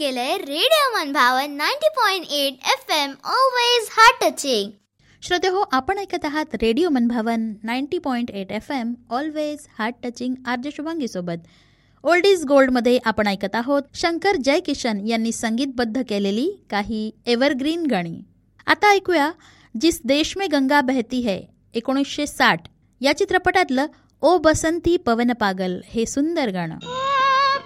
गेलंय रेडिओ मनभावन 90.8 FM always heart touching. श्रोते हो, आपण ऐकत आहात रेडिओ मनभावन 90.8 FM always heart touching RJ Shubhangi सोबत. ओल्ड इज गोल्डमध्ये आपण ऐकत आहोत शंकर जयकिशन यांनी संगीतबद्ध केलेली काही एव्हरग्रीन गाणी. आता ऐकूया जिस देश में गंगा बहती है 1960 या चित्रपटातलं ओ बसंती पवन पागल हे सुंदर गाणं.